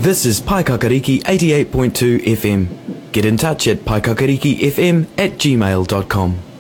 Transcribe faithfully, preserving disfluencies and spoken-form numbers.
This is Paikakariki eighty-eight point two F M. Get in touch at paikakarikifm at gmail dot com.